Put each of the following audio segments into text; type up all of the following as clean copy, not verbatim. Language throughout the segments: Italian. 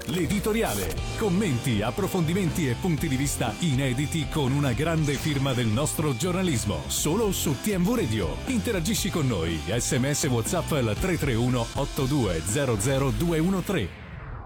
l'editoriale. Commenti, approfondimenti e punti di vista inediti con una grande firma del nostro giornalismo. Solo su TMV Radio. Interagisci con noi. SMS WhatsApp al 331 8200 213.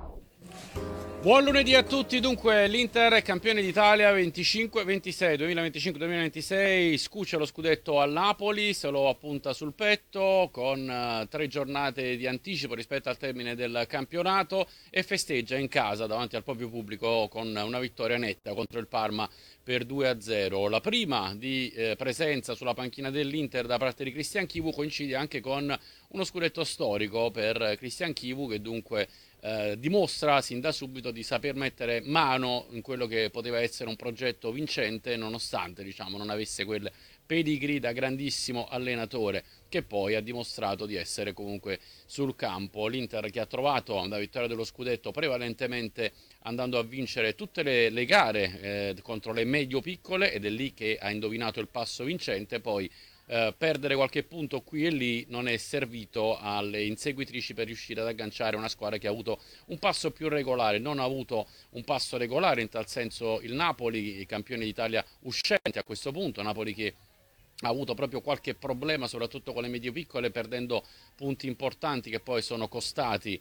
Buon lunedì a tutti. Dunque l'Inter è campione d'Italia 25-26, 2025-2026, scuccia lo scudetto al Napoli, se lo appunta sul petto con 3 giornate di anticipo rispetto al termine del campionato e festeggia in casa davanti al proprio pubblico con una vittoria netta contro il Parma per 2-0. La prima di presenza sulla panchina dell'Inter da parte di Cristian Chivu coincide anche con uno scudetto storico per Cristian Chivu, che dunque dimostra sin da subito di saper mettere mano in quello che poteva essere un progetto vincente, nonostante non avesse quel pedigree da grandissimo allenatore, che poi ha dimostrato di essere comunque sul campo. L'Inter che ha trovato la vittoria dello scudetto prevalentemente andando a vincere tutte le gare contro le medio-piccole, ed è lì che ha indovinato il passo vincente. Poi perdere qualche punto qui e lì non è servito alle inseguitrici per riuscire ad agganciare una squadra che ha avuto un passo più regolare. Non ha avuto un passo regolare in tal senso il Napoli, campione d'Italia uscente a questo punto, Napoli che ha avuto proprio qualche problema soprattutto con le medio-piccole, perdendo punti importanti che poi sono costati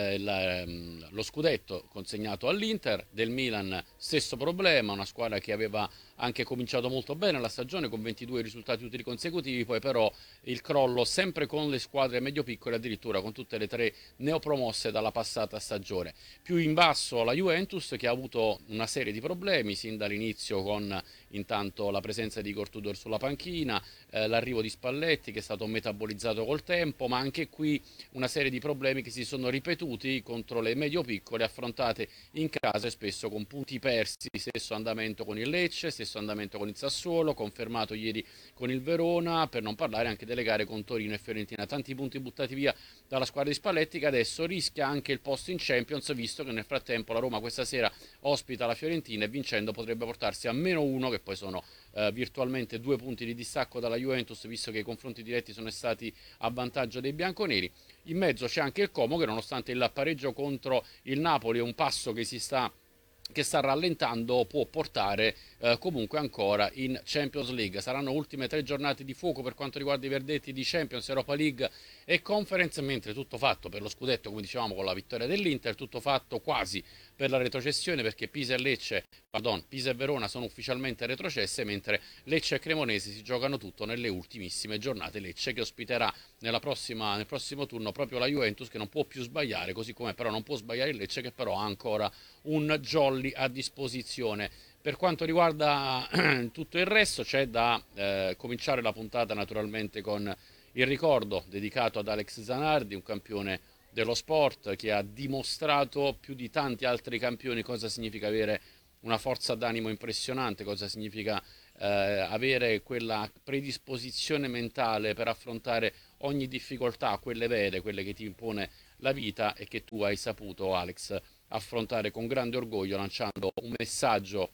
lo scudetto consegnato all'Inter. Del Milan stesso problema, una squadra che aveva anche cominciato molto bene la stagione con 22 risultati utili consecutivi, poi però il crollo sempre con le squadre medio-piccole, addirittura con tutte le 3 neopromosse dalla passata stagione. Più in basso la Juventus, che ha avuto una serie di problemi sin dall'inizio, con intanto la presenza di Igor Tudor sulla panchina, l'arrivo di Spalletti che è stato metabolizzato col tempo, ma anche qui una serie di problemi che si sono ripetuti contro le medio-piccole affrontate in casa e spesso con punti persi. Stesso andamento con il Lecce, stesso andamento con il Sassuolo, confermato ieri con il Verona, per non parlare anche delle gare con Torino e Fiorentina. Tanti punti buttati via dalla squadra di Spalletti, che adesso rischia anche il posto in Champions, visto che nel frattempo la Roma questa sera ospita la Fiorentina e vincendo potrebbe portarsi a -1, che poi sono virtualmente 2 punti di distacco dalla Juventus, visto che i confronti diretti sono stati a vantaggio dei bianconeri. In mezzo c'è anche il Como, che nonostante il pareggio contro il Napoli è un passo che sta rallentando, può portare comunque ancora in Champions League. Saranno ultime 3 giornate di fuoco per quanto riguarda i verdetti di Champions, Europa League e Conference, mentre tutto fatto per lo scudetto, come dicevamo, con la vittoria dell'Inter, tutto fatto quasi per la retrocessione, perché Pisa e Verona sono ufficialmente retrocesse, mentre Lecce e Cremonese si giocano tutto nelle ultimissime giornate. Lecce che ospiterà nel prossimo turno proprio la Juventus, che non può più sbagliare, così come però non può sbagliare il Lecce, che però ha ancora un jolly a disposizione. Per quanto riguarda tutto il resto, c'è da cominciare la puntata naturalmente con il ricordo dedicato ad Alex Zanardi, un campione dello sport che ha dimostrato più di tanti altri campioni cosa significa avere una forza d'animo impressionante, cosa significa avere quella predisposizione mentale per affrontare ogni difficoltà, quelle vere, quelle che ti impone la vita, e che tu hai saputo, Alex, affrontare con grande orgoglio, lanciando un messaggio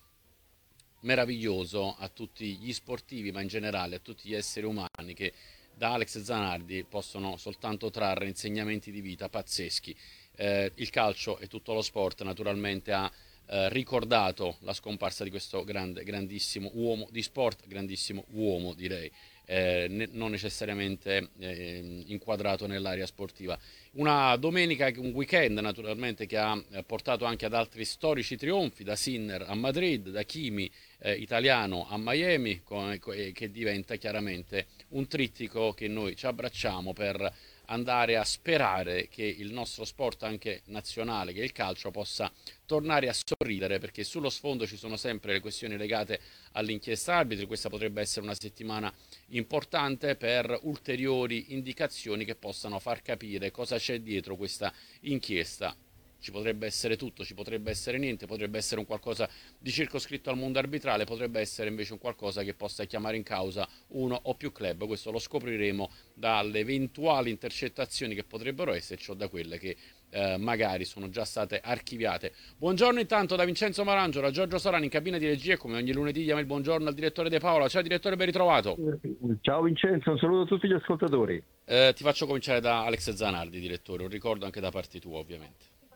meraviglioso a tutti gli sportivi, ma in generale a tutti gli esseri umani, che da Alex Zanardi possono soltanto trarre insegnamenti di vita pazzeschi. Il calcio e tutto lo sport naturalmente ha ricordato la scomparsa di questo grandissimo uomo di sport, grandissimo uomo direi, non necessariamente inquadrato nell'area sportiva. Una domenica, un weekend naturalmente, che ha portato anche ad altri storici trionfi, da Sinner a Madrid, da Kimi italiano a Miami, che diventa chiaramente un trittico che noi ci abbracciamo per andare a sperare che il nostro sport anche nazionale, che è il calcio, possa tornare a sorridere, perché sullo sfondo ci sono sempre le questioni legate all'inchiesta arbitri. Questa potrebbe essere una settimana importante per ulteriori indicazioni che possano far capire cosa c'è dietro questa inchiesta. Ci potrebbe essere tutto, ci potrebbe essere niente, potrebbe essere un qualcosa di circoscritto al mondo arbitrale, potrebbe essere invece un qualcosa che possa chiamare in causa uno o più club. Questo lo scopriremo dalle eventuali intercettazioni che potrebbero esserci o da quelle che magari sono già state archiviate. Buongiorno intanto da Vincenzo Marangio, da Giorgio Solani in cabina di regia, come ogni lunedì diamo il buongiorno al direttore De Paola. Ciao direttore, ben ritrovato. Ciao Vincenzo, un saluto a tutti gli ascoltatori. Ti faccio cominciare da Alex Zanardi, direttore, un ricordo anche da parte tua ovviamente.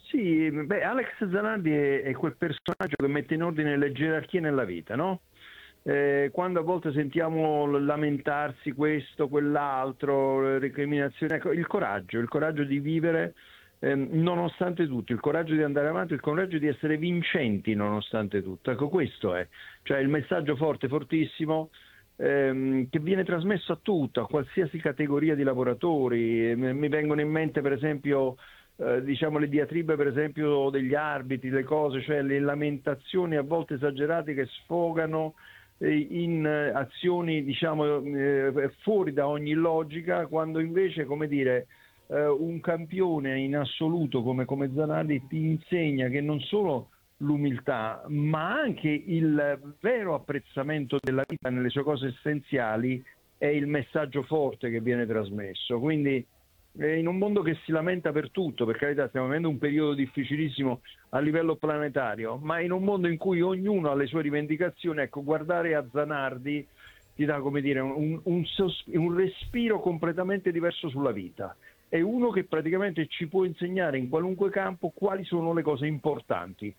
Sì, beh, Alex Zanardi è quel personaggio che mette in ordine le gerarchie nella vita, no? Quando a volte sentiamo lamentarsi questo, quell'altro, recriminazioni, ecco, il coraggio di vivere nonostante tutto, il coraggio di andare avanti, il coraggio di essere vincenti nonostante tutto. Ecco, questo è, cioè il messaggio forte, fortissimo, che viene trasmesso a tutto, a qualsiasi categoria di lavoratori. Mi vengono in mente per esempio diciamo le diatribe per esempio degli arbitri, le cose, cioè le lamentazioni a volte esagerate che sfogano in azioni diciamo fuori da ogni logica, quando invece, come dire, un campione in assoluto come Zanardi ti insegna che non solo l'umiltà, ma anche il vero apprezzamento della vita nelle sue cose essenziali è il messaggio forte che viene trasmesso. Quindi in un mondo che si lamenta per tutto, per carità, stiamo vivendo un periodo difficilissimo a livello planetario, ma in un mondo in cui ognuno ha le sue rivendicazioni, ecco, guardare a Zanardi ti dà, come dire, un respiro completamente diverso sulla vita. È uno che praticamente ci può insegnare in qualunque campo quali sono le cose importanti.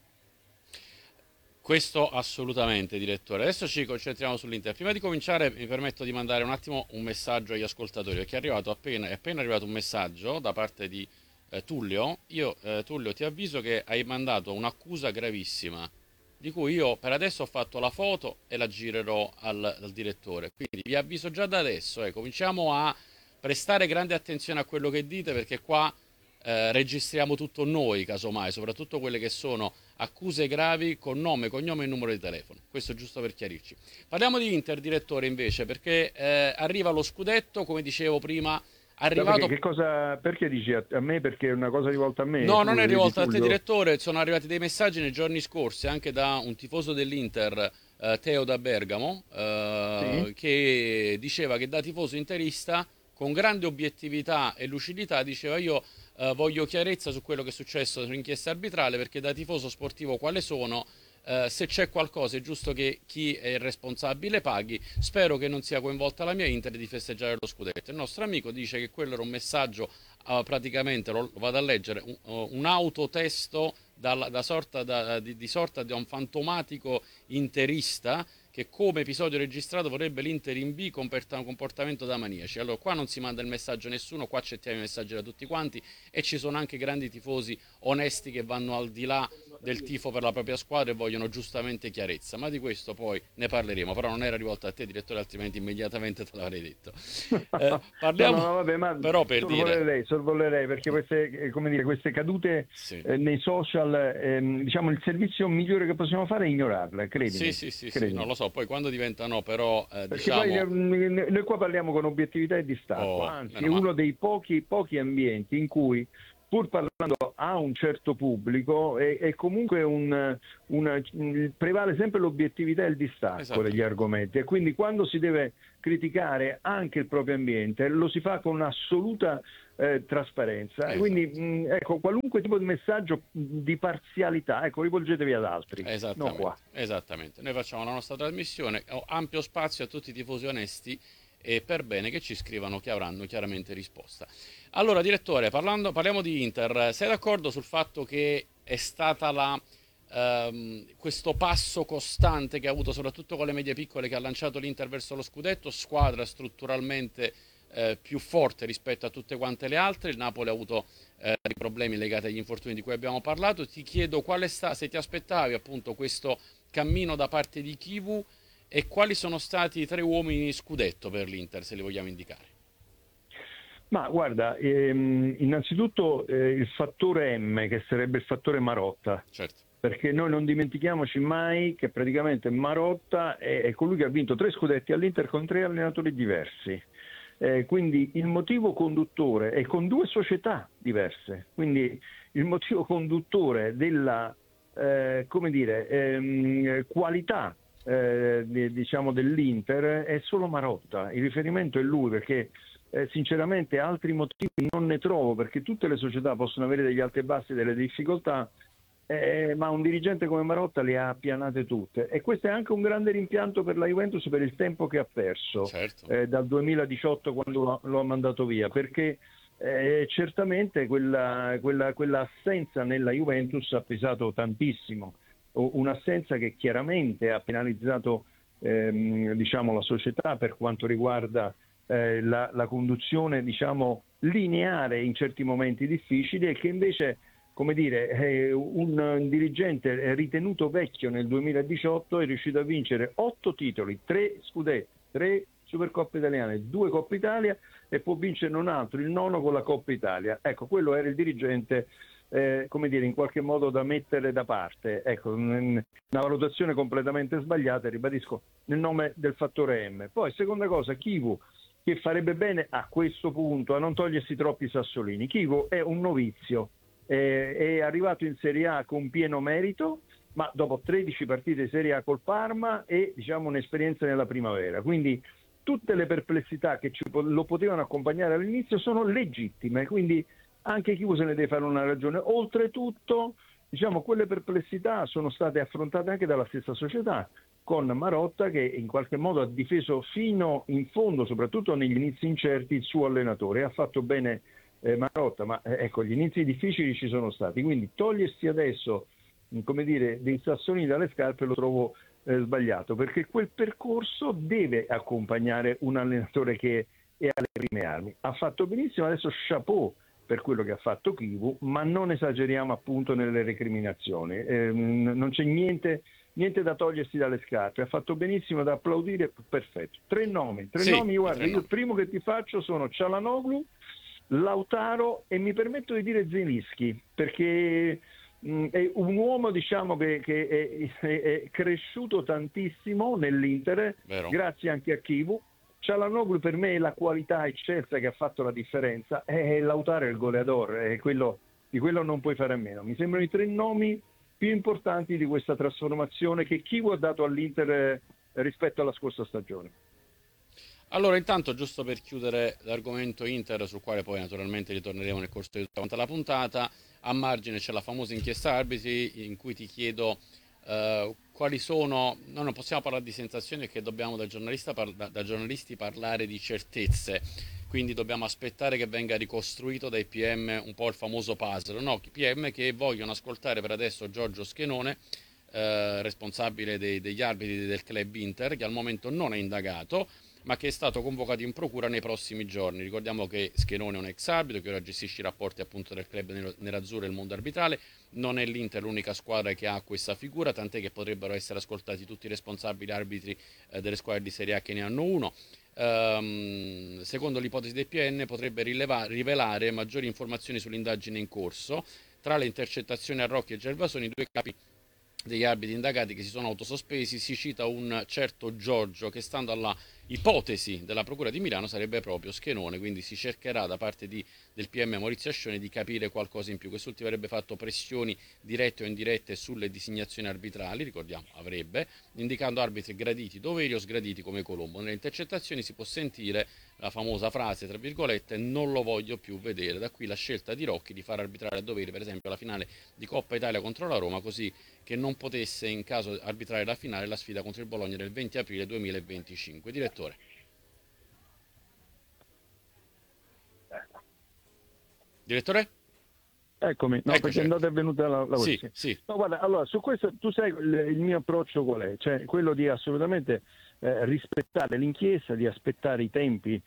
Questo assolutamente, direttore. Adesso ci concentriamo sull'Inter. Prima di cominciare mi permetto di mandare un attimo un messaggio agli ascoltatori, perché è appena arrivato un messaggio da parte di Tullio. Tullio, ti avviso che hai mandato un'accusa gravissima, di cui io per adesso ho fatto la foto e la girerò al direttore. Quindi vi avviso già da adesso, cominciamo a prestare grande attenzione a quello che dite, perché qua registriamo tutto noi, casomai, soprattutto quelle che sono accuse gravi con nome, cognome e numero di telefono. Questo giusto per chiarirci. Parliamo di Inter, direttore, invece, perché arriva lo scudetto, come dicevo prima, arrivato... Perché dici a me? Perché è una cosa rivolta a me? No, non è rivolta a te, direttore. Sono arrivati dei messaggi nei giorni scorsi anche da un tifoso dell'Inter, Teo da Bergamo, Sì? che diceva che da tifoso interista, con grande obiettività e lucidità, diceva: io voglio chiarezza su quello che è successo sull'inchiesta arbitrale, perché da tifoso sportivo quale sono, se c'è qualcosa è giusto che chi è il responsabile paghi. Spero che non sia coinvolta la mia Inter di festeggiare lo scudetto. Il nostro amico dice che quello era un messaggio, praticamente lo vado a leggere, un autotesto di sorta di un fantomatico interista, che come episodio registrato vorrebbe l'Inter in B con comportamento da maniaci. Allora qua non si manda il messaggio a nessuno, qua accettiamo i messaggi da tutti quanti, e ci sono anche grandi tifosi onesti che vanno al di là del tifo per la propria squadra e vogliono giustamente chiarezza, ma di questo poi ne parleremo. Però non era rivolta a te, direttore, altrimenti immediatamente te l'avrei detto. Parliamo No, vabbè, ma però per sorvolerei perché queste, come dire, queste cadute sì. nei social, diciamo il servizio migliore che possiamo fare è ignorarle, credimi. Sì, non lo so, poi quando diventano però Perché diciamo... poi noi qua parliamo con obiettività e distacco, anzi è uno dei pochi ambienti in cui, pur parlando a un certo pubblico, è comunque prevale sempre l'obiettività e il distacco degli argomenti, e quindi quando si deve criticare anche il proprio ambiente lo si fa con assoluta trasparenza. Quindi ecco, qualunque tipo di messaggio di parzialità, ecco, rivolgetevi ad altri, non qua. Esattamente, noi facciamo la nostra trasmissione, ho ampio spazio a tutti i tifosi onesti e per bene che ci scrivano, che avranno chiaramente risposta. Allora, direttore, parliamo di Inter. Sei d'accordo sul fatto che è stata questo passo costante che ha avuto soprattutto con le medie piccole, che ha lanciato l'Inter verso lo scudetto, squadra strutturalmente più forte rispetto a tutte quante le altre? Il Napoli ha avuto i problemi legati agli infortuni di cui abbiamo parlato. Ti chiedo se ti aspettavi appunto questo cammino da parte di Chivu, e quali sono stati i 3 uomini scudetto per l'Inter, se li vogliamo indicare. Ma guarda, innanzitutto il fattore M, che sarebbe il fattore Marotta. Certo. Perché noi non dimentichiamoci mai che praticamente Marotta è colui che ha vinto 3 scudetti all'Inter con 3 allenatori diversi. Quindi il motivo conduttore è con 2 società diverse. Quindi il motivo conduttore della qualità diciamo dell'Inter è solo Marotta. Il riferimento è lui, perché sinceramente altri motivi non ne trovo, perché tutte le società possono avere degli alti e bassi, delle difficoltà, ma un dirigente come Marotta le ha appianate tutte, e questo è anche un grande rimpianto per la Juventus per il tempo che ha perso. Certo. Dal 2018, quando lo ha mandato via, perché certamente quell'assenza nella Juventus ha pesato tantissimo, un'assenza che chiaramente ha penalizzato diciamo, la società per quanto riguarda la conduzione, diciamo, lineare in certi momenti difficili, e che invece, come dire, un dirigente ritenuto vecchio nel 2018 è riuscito a vincere 8 titoli, 3 scudetti, 3 Supercoppe italiane, 2 Coppa Italia, e può vincere un altro, il 9° con la Coppa Italia. Ecco, quello era il dirigente, come dire, in qualche modo da mettere da parte. Ecco, una valutazione completamente sbagliata, ribadisco, nel nome del fattore M. Poi, seconda cosa, Chivu, che farebbe bene a questo punto a non togliersi troppi sassolini. Chivu è un novizio, è arrivato in Serie A con pieno merito, ma dopo 13 partite di Serie A col Parma e, diciamo, un'esperienza nella primavera. Quindi tutte le perplessità che lo potevano accompagnare all'inizio sono legittime, quindi anche Chivu se ne deve fare una ragione. Oltretutto, diciamo, quelle perplessità sono state affrontate anche dalla stessa società, con Marotta che in qualche modo ha difeso fino in fondo, soprattutto negli inizi incerti, il suo allenatore. Ha fatto bene Marotta, ma ecco, gli inizi difficili ci sono stati, quindi togliersi adesso, come dire, dei sassolini dalle scarpe lo trovo sbagliato, perché quel percorso deve accompagnare un allenatore che è alle prime armi. Ha fatto benissimo, adesso chapeau per quello che ha fatto Chivu, ma non esageriamo appunto nelle recriminazioni, non c'è niente da togliersi dalle scarpe. Ha fatto benissimo, da applaudire, perfetto. Tre nomi, guarda, io il primo che ti faccio sono Çalhanoğlu, Lautaro e mi permetto di dire Zelinski, perché è un uomo, diciamo, che è cresciuto tantissimo nell'Inter, Vero. grazie anche a Chivu. Çalhanoğlu per me è la qualità eccelsa che ha fatto la differenza, e Lautaro è il goleador, di quello non puoi fare a meno. Mi sembrano i 3 nomi più importanti di questa trasformazione che Chivu ha dato all'Inter rispetto alla scorsa stagione. Allora, intanto, giusto per chiudere l'argomento Inter, sul quale poi naturalmente ritorneremo nel corso di tutta la puntata, a margine c'è la famosa inchiesta arbitri, in cui ti chiedo quali sono, no, non possiamo parlare di sensazioni, perché dobbiamo da giornalisti parlare di certezze, quindi dobbiamo aspettare che venga ricostruito dai PM un po' il famoso puzzle, no? PM che vogliono ascoltare per adesso Giorgio Schenone, responsabile degli arbitri del club Inter, che al momento non è indagato, ma che è stato convocato in procura nei prossimi giorni. Ricordiamo che Schenone è un ex arbitro che ora gestisce i rapporti appunto del club nerazzurro e il mondo arbitrale. Non è l'Inter l'unica squadra che ha questa figura, tant'è che potrebbero essere ascoltati tutti i responsabili arbitri delle squadre di Serie A che ne hanno uno. Secondo l'ipotesi del PN potrebbe rivelare maggiori informazioni sull'indagine in corso. Tra le intercettazioni a Rocchi e Gervasoni, 2 capi degli arbitri indagati che si sono autosospesi, si cita un certo Giorgio che, stando alla ipotesi della Procura di Milano, sarebbe proprio Schenone, quindi si cercherà da parte del PM Maurizio Ascione di capire qualcosa in più. Quest'ultimo avrebbe fatto pressioni dirette o indirette sulle designazioni arbitrali, ricordiamo avrebbe, indicando arbitri graditi, doveri o sgraditi come Colombo. Nelle intercettazioni si può sentire la famosa frase, tra virgolette, non lo voglio più vedere. Da qui la scelta di Rocchi di far arbitrare a dovere per esempio la finale di Coppa Italia contro la Roma, così che non potesse in caso arbitrare la finale la sfida contro il Bologna del 20 aprile 2025. Direttore. Direttore? Eccomi, no, perché è venuta la voce. Sì. No, guarda, allora, su questo tu sai il mio approccio qual è? Cioè quello di assolutamente rispettare l'inchiesta, di aspettare i tempi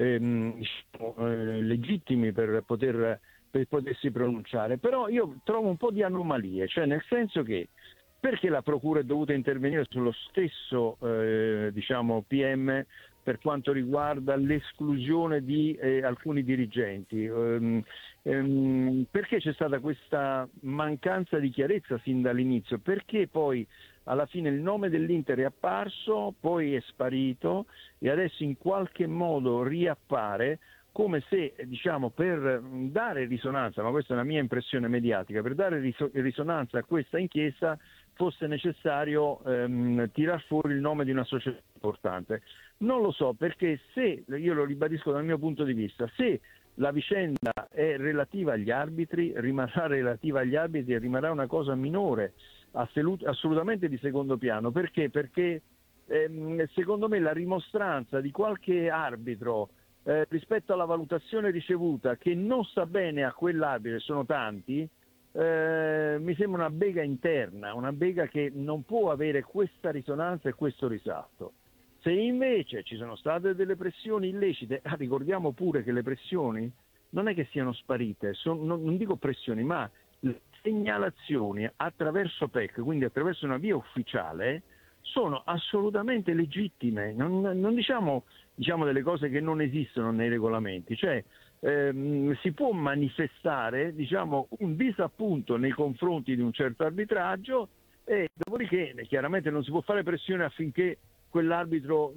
legittimi per potersi pronunciare. Però io trovo un po' di anomalie, cioè nel senso che perché la Procura è dovuta intervenire sullo stesso diciamo PM per quanto riguarda l'esclusione di alcuni dirigenti? Perché c'è stata questa mancanza di chiarezza sin dall'inizio? Perché poi alla fine il nome dell'Inter è apparso, poi è sparito e adesso in qualche modo riappare, come se, diciamo, per dare risonanza, ma questa è una mia impressione mediatica, per dare risonanza a questa inchiesta fosse necessario tirar fuori il nome di una società importante. Non lo so, perché se, io lo ribadisco dal mio punto di vista, se la vicenda è relativa agli arbitri, rimarrà relativa agli arbitri e rimarrà una cosa minore, assolutamente di secondo piano. Perché? Perché secondo me la rimostranza di qualche arbitro rispetto alla valutazione ricevuta, che non sta bene a quell'arbitro, sono tanti, mi sembra una bega interna, una bega che non può avere questa risonanza e questo risalto. Se invece ci sono state delle pressioni illecite, ricordiamo pure che le pressioni non è che siano sparite, non dico pressioni, ma segnalazioni attraverso PEC, quindi attraverso una via ufficiale, sono assolutamente legittime, non diciamo delle cose che non esistono nei regolamenti, cioè si può manifestare un disappunto nei confronti di un certo arbitraggio e dopodiché chiaramente non si può fare pressione affinché quell'arbitro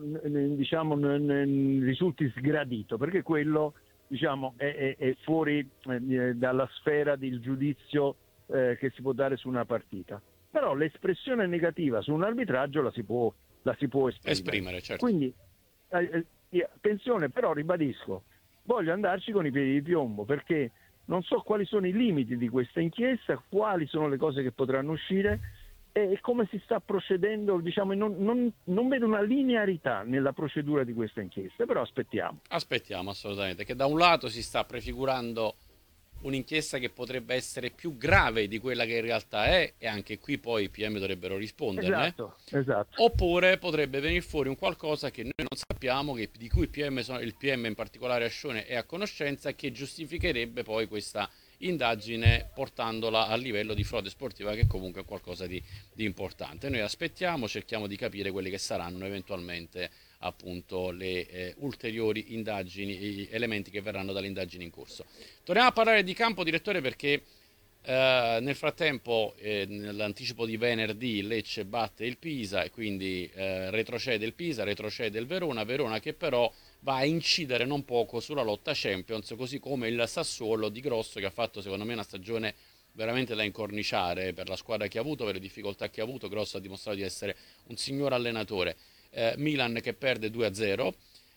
risulti sgradito, perché quello è fuori dalla sfera del giudizio che si può dare su una partita. Però l'espressione negativa su un arbitraggio la si può esprimere. Certo. Quindi attenzione, però ribadisco, voglio andarci con i piedi di piombo, perché non so quali sono i limiti di questa inchiesta, quali sono le cose che potranno uscire e come si sta procedendo, non vedo una linearità nella procedura di questa inchiesta, però aspettiamo Assolutamente, che da un lato si sta prefigurando un'inchiesta che potrebbe essere più grave di quella che in realtà è, e anche qui poi i PM dovrebbero risponderne. Esatto. Oppure potrebbe venire fuori un qualcosa che noi non sappiamo, di cui il PM in particolare Ascione è a conoscenza, e che giustificherebbe poi questa indagine portandola a livello di frode sportiva, che comunque è qualcosa di importante. Noi aspettiamo, cerchiamo di capire quelli che saranno eventualmente appunto le ulteriori indagini, elementi che verranno dalle indagini in corso. Torniamo a parlare di campo, direttore, perché nel frattempo nell'anticipo di venerdì Lecce batte il Pisa e quindi retrocede il Pisa, retrocede il Verona che però va a incidere non poco sulla lotta Champions, così come il Sassuolo di Grosso, che ha fatto secondo me una stagione veramente da incorniciare per la squadra che ha avuto, per le difficoltà che ha avuto. Grosso ha dimostrato di essere un signor allenatore. Milan che perde 2-0,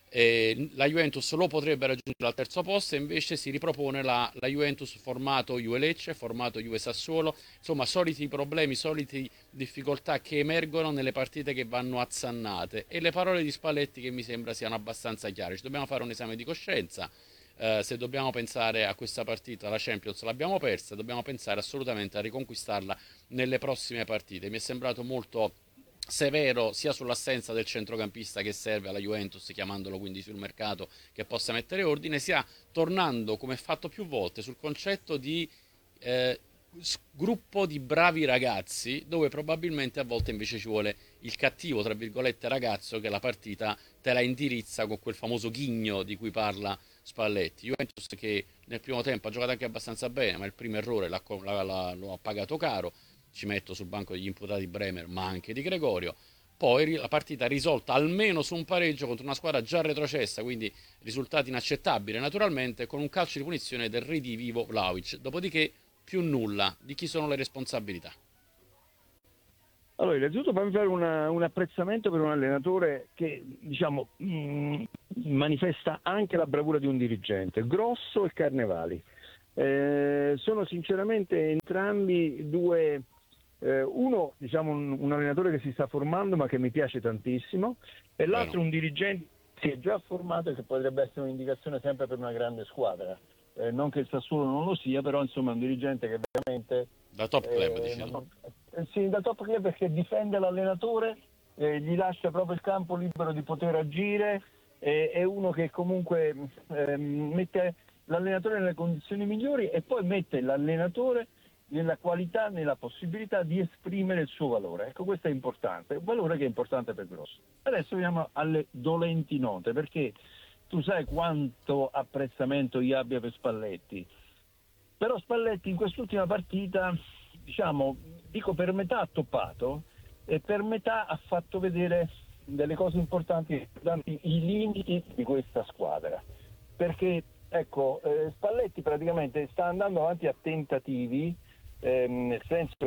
la Juventus lo potrebbe raggiungere al terzo posto e invece si ripropone la Juventus formato Juve Lecce, formato Juve Sassuolo, insomma soliti problemi, solite difficoltà che emergono nelle partite che vanno azzannate, e le parole di Spalletti che mi sembra siano abbastanza chiare. Ci dobbiamo fare un esame di coscienza, se dobbiamo pensare a questa partita, la Champions l'abbiamo persa, dobbiamo pensare assolutamente a riconquistarla nelle prossime partite. Mi è sembrato molto severo sia sull'assenza del centrocampista che serve alla Juventus, chiamandolo quindi sul mercato che possa mettere ordine, sia tornando, come fatto più volte, sul concetto di gruppo di bravi ragazzi, dove probabilmente a volte invece ci vuole il cattivo, tra virgolette, ragazzo che la partita te la indirizza con quel famoso ghigno di cui parla Spalletti. Juventus che nel primo tempo ha giocato anche abbastanza bene, ma il primo errore lo ha pagato caro. Ci metto sul banco degli imputati Bremer, ma anche di Gregorio. Poi la partita risolta almeno su un pareggio contro una squadra già retrocessa, quindi risultati inaccettabili naturalmente, con un calcio di punizione del redivivo Vlahovic. Dopodiché più nulla. Di chi sono le responsabilità? Allora, innanzitutto fammi fare un apprezzamento per un allenatore che, manifesta anche la bravura di un dirigente, Grosso e Carnevali. Sono sinceramente entrambi due, uno un allenatore che si sta formando ma che mi piace tantissimo, e l'altro un dirigente che si è già formato e che potrebbe essere un'indicazione sempre per una grande squadra. Non che il Sassuolo non lo sia, però insomma è un dirigente che veramente da top club, diciamo. Sì, da top club, perché difende l'allenatore, gli lascia proprio il campo libero di poter agire, è uno che comunque mette l'allenatore nelle condizioni migliori e poi mette l'allenatore nella qualità, nella possibilità di esprimere il suo valore. Ecco, questo è importante, un valore che è importante per Grosso. Adesso veniamo alle dolenti note, perché tu sai quanto apprezzamento io abbia per Spalletti, però Spalletti in quest'ultima partita, dico per metà ha toppato e per metà ha fatto vedere delle cose importanti, i limiti di questa squadra, perché ecco, Spalletti praticamente sta andando avanti a tentativi, nel senso che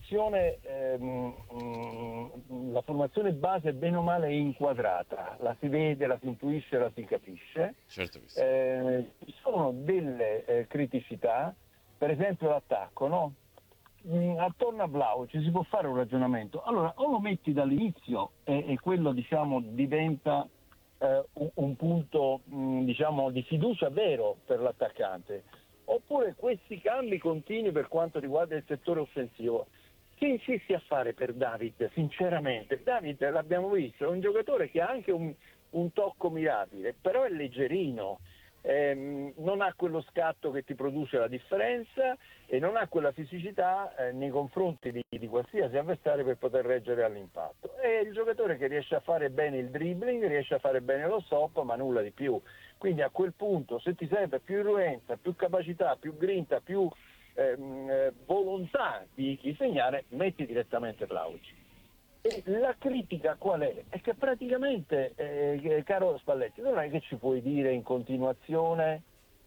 la formazione base bene o male è inquadrata, la si vede, la si intuisce, la si capisce. Certo che sì. Ci sono delle criticità, per esempio l'attacco, no? Attorno a Vlahovic si può fare un ragionamento. Allora, o lo metti dall'inizio e quello diventa un punto diciamo di fiducia vero per l'attaccante, oppure questi cambi continui per quanto riguarda il settore offensivo. Che insisti a fare per David? Sinceramente, David l'abbiamo visto, è un giocatore che ha anche un tocco mirabile, però è leggerino, non ha quello scatto che ti produce la differenza e non ha quella fisicità nei confronti di qualsiasi avversario per poter reggere all'impatto. È il giocatore che riesce a fare bene il dribbling, riesce a fare bene lo stop, ma nulla di più. Quindi a quel punto, se ti serve più irruenza, più capacità, più grinta, più volontà di segnare, metti direttamente Vlahovic. E la critica qual è? È che praticamente, caro Spalletti, non è che ci puoi dire in continuazione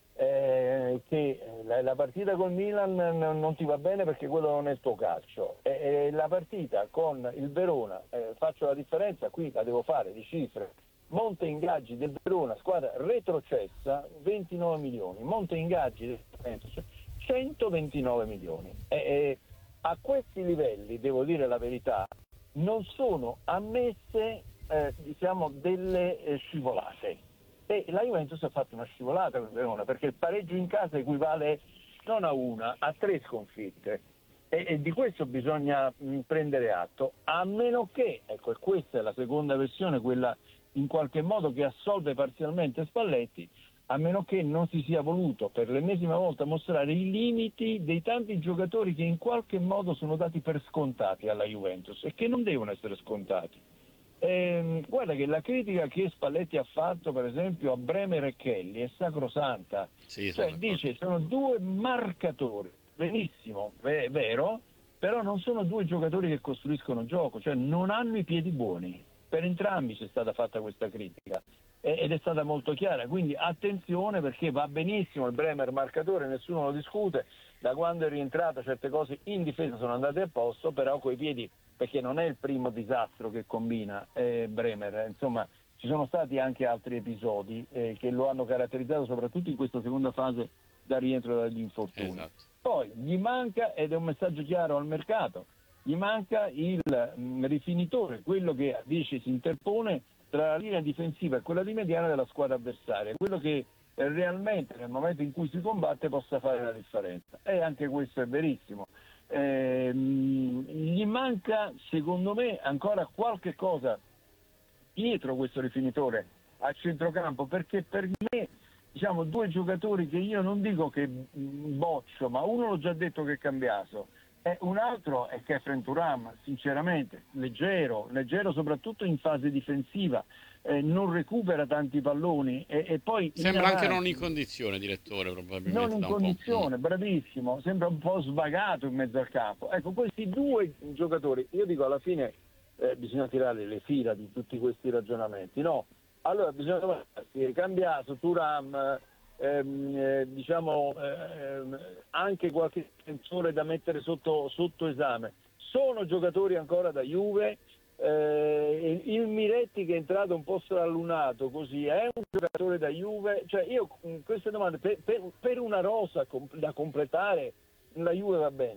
che la partita col Milan non ti va bene perché quello non è il tuo calcio, la partita con il Verona, faccio la differenza, qui la devo fare di cifre. Monte ingaggi del Verona, squadra retrocessa, 29 milioni, monte ingaggi del Juventus 129 milioni. A questi livelli, devo dire la verità, non sono ammesse diciamo delle scivolate, e la Juventus ha fatto una scivolata con Verona, perché il pareggio in casa equivale non a una, a 3 sconfitte, e di questo bisogna prendere atto, a meno che, ecco, e questa è la seconda versione, quella in qualche modo che assolve parzialmente Spalletti, a meno che non si sia voluto per l'ennesima volta mostrare i limiti dei tanti giocatori che in qualche modo sono dati per scontati alla Juventus e che non devono essere scontati. Guarda che la critica che Spalletti ha fatto per esempio a Bremer e Kelly è sacrosanta, Sì, cioè dice sono 2 marcatori, benissimo, vero, però non sono 2 giocatori che costruiscono gioco, cioè non hanno i piedi buoni. Per entrambi c'è stata fatta questa critica ed è stata molto chiara, quindi attenzione, perché va benissimo il Bremer marcatore, nessuno lo discute, da quando è rientrato certe cose in difesa sono andate a posto, però coi piedi, perché non è il primo disastro che combina Bremer, insomma ci sono stati anche altri episodi che lo hanno caratterizzato soprattutto in questa seconda fase da rientro dagli infortuni. Esatto. Poi gli manca, ed è un messaggio chiaro al mercato, gli manca il rifinitore, quello che dice si interpone tra la linea difensiva e quella di mediana della squadra avversaria, quello che realmente nel momento in cui si combatte possa fare la differenza, e anche questo è verissimo. Gli manca secondo me ancora qualche cosa dietro questo rifinitore a centrocampo, perché per me diciamo 2 giocatori che io non dico che boccio, ma uno l'ho già detto che è cambiato, un altro è Khéphren Thuram, sinceramente, leggero soprattutto in fase difensiva, non recupera tanti palloni e poi sembra anche non in condizione, direttore, probabilmente. Non in condizione, bravissimo, sembra un po' svagato in mezzo al campo. Ecco, questi 2 giocatori, io dico alla fine bisogna tirare le fila di tutti questi ragionamenti, no? Allora bisogna trovarsi Cambiaso, Thuram, anche qualche difensore da mettere sotto esame. Sono giocatori ancora da Juve, il Miretti che è entrato un po' strallunato così, è un giocatore da Juve, cioè io queste domande per una rosa da completare la Juve va bene,